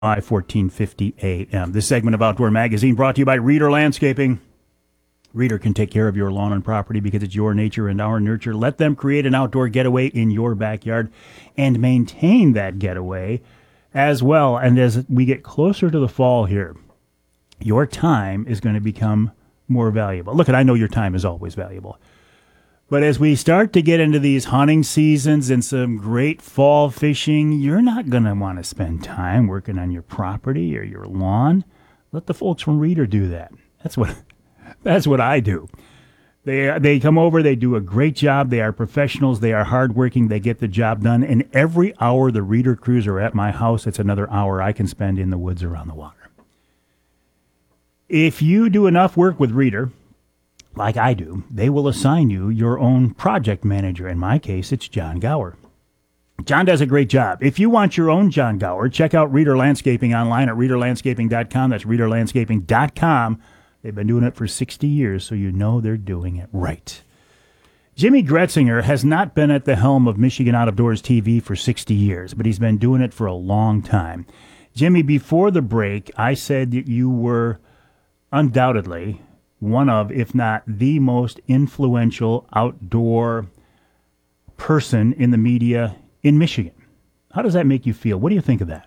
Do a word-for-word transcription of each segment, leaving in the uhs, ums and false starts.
fourteen fifty A M. This segment of Outdoor Magazine brought to you by Reader Landscaping. Reader can take care of your lawn and property because it's your nature and our nurture. Let them create an outdoor getaway in your backyard and maintain that getaway as well. And as we get closer to the fall here, your time is going to become more valuable. Look, I know your time is always valuable. But as we start to get into these hunting seasons and some great fall fishing, you're not going to want to spend time working on your property or your lawn. Let the folks from Reader do that. That's what that's what I do. They they come over, they do a great job. They are professionals. They are hardworking. They get the job done. And every hour the Reader crews are at my house, it's another hour I can spend in the woods around the water. If you do enough work with Reader, like I do, they will assign you your own project manager. In my case, it's John Gower. John does a great job. If you want your own John Gower, check out Reader Landscaping online at reader landscaping dot com. That's reader landscaping dot com. They've been doing it for sixty years, so you know they're doing it right. Jimmy Gretzinger has not been at the helm of Michigan Out of Doors T V for sixty years, but he's been doing it for a long time. Jimmy, before the break, I said that you were undoubtedly one of, if not the most influential outdoor person in the media in Michigan. How does that make you feel? What do you think of that?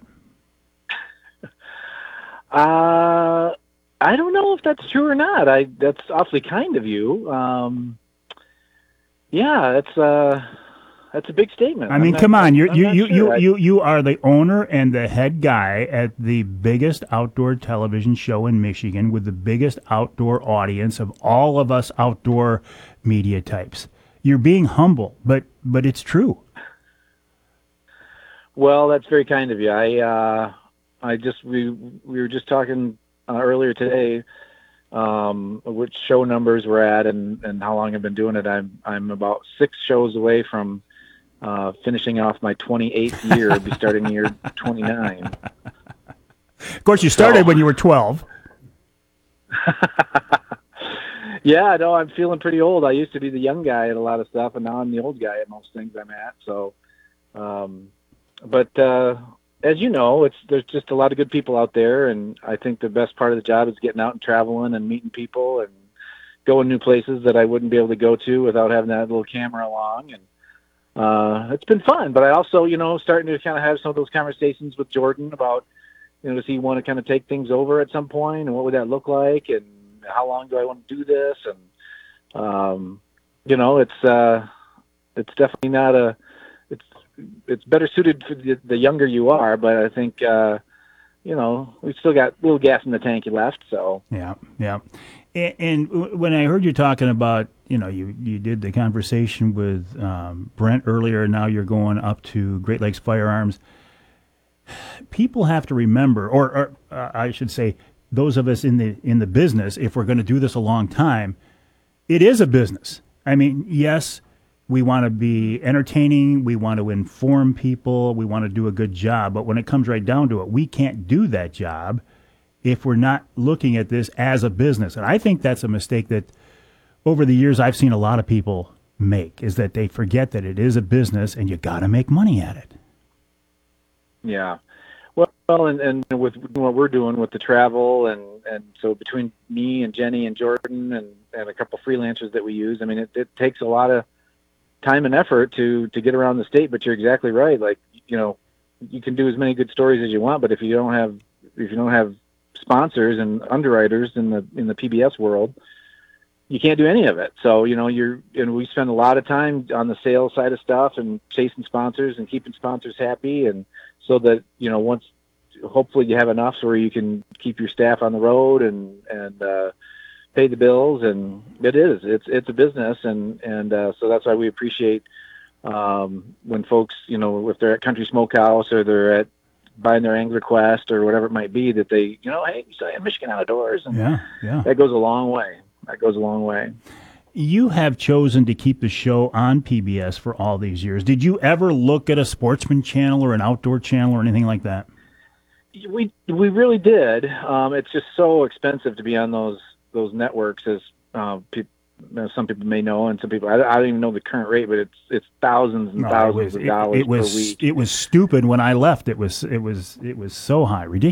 Uh, I don't know if that's true or not. I that's awfully kind of you. Um, yeah, that's uh, that's a big statement. I mean, not, come on, you're, I'm you not you sure. you I, you you are the owner and the head guy at the biggest outdoor television show in Michigan with the biggest outdoor audience of all of us outdoor media types. You're being humble, but but it's true. Well, that's very kind of you. I uh, I just we we were just talking uh, earlier today. Um, which show numbers we're at and, and how long I've been doing it. I'm I'm about six shows away from uh, finishing off my twenty-eighth year. I'll be starting year twenty-nine. Of course, you started so, when you were twelve. Yeah, no, I'm feeling pretty old. I used to be the young guy at a lot of stuff, and now I'm the old guy at most things I'm at. So, um, but uh, as you know, it's there's just a lot of good people out there, and I think the best part of the job is getting out and traveling and meeting people and going new places that I wouldn't be able to go to without having that little camera along. And uh, it's been fun. But I also, you know, starting to kind of have some of those conversations with Jordan about, you know, does he want to kind of take things over at some point, and what would that look like, and how long do I want to do this? And um, you know, it's uh, it's definitely not a it's it's better suited for the, the younger you are, but I think uh, you know, we've still got a little gas in the tank left. So yeah, yeah. And, and when I heard you talking about, you know, you, you did the conversation with um, Brent earlier, and now you're going up to Great Lakes Firearms. People have to remember, or, or uh, I should say, those of us in the in the business, if we're going to do this a long time, it is a business. I mean, yes, we want to be entertaining, we want to inform people, we want to do a good job, but when it comes right down to it, we can't do that job if we're not looking at this as a business. And I think that's a mistake that over the years I've seen a lot of people make, is that they forget that it is a business and you got to make money at it. Yeah. Well, and, and with what we're doing with the travel, and, and so between me and Jenny and Jordan and, and a couple freelancers that we use, I mean, it, it takes a lot of time and effort to, to get around the state, but you're exactly right. Like, you know, you can do as many good stories as you want, but if you don't have, if you don't have sponsors and underwriters in the, in the P B S world, you can't do any of it. So, you know, you're, and we spend a lot of time on the sales side of stuff and chasing sponsors and keeping sponsors happy. And so that, you know, once, hopefully you have enough so where you can keep your staff on the road and, and, uh, pay the bills. And it is, it's, it's a business. And, and, uh, so that's why we appreciate, um, when folks, you know, if they're at Country Smokehouse or they're at buying their Angler Quest or whatever it might be, that they, you know, hey, you say Michigan Outdoors. And yeah, yeah. That goes a long way. That goes a long way. You have chosen to keep the show on P B S for all these years. Did you ever look at a sportsman channel or an outdoor channel or anything like that? We we really did. Um, it's just so expensive to be on those those networks, as uh, pe- uh, some people may know, and some people I, I don't even know the current rate, but it's it's thousands and No, it thousands was of it, dollars it was per week. it was stupid when I left. It was it was it was so high, ridiculous.